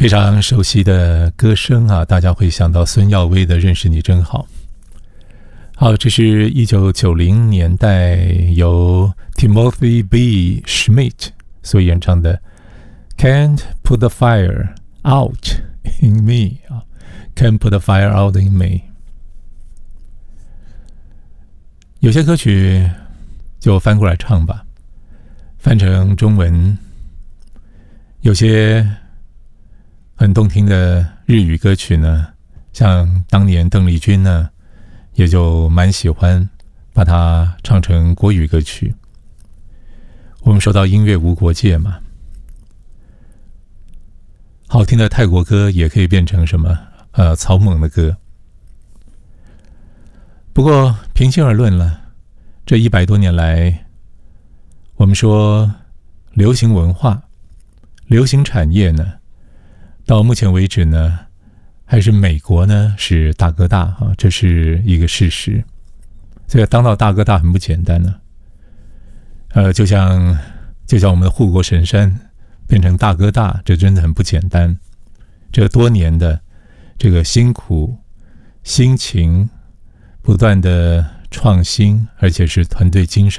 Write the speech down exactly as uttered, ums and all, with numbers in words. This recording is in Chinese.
非常熟悉的歌声啊，大家会想到孙耀威的《认识你真好》。好，这是一九九零年代由 Timothy B. Schmidt 所演唱的 Can't Put the Fire Out in Me 啊 Can't Put the Fire Out in Me。 有些歌曲就翻过来唱吧，翻成中文，有些很动听的日语歌曲呢，像当年邓丽君呢，也就蛮喜欢把它唱成国语歌曲。我们说到音乐无国界嘛，好听的泰国歌也可以变成什么呃草蜢的歌。不过平心而论了，这一百多年来，我们说流行文化、流行产业呢，到目前为止呢，还是美国呢是大哥大啊，这是一个事实。所以当到大哥大很不简单呢、啊，呃，就像就像我们的护国神山变成大哥大，这真的很不简单。这多年的这个辛苦、辛勤、不断的创新，而且是团队精神。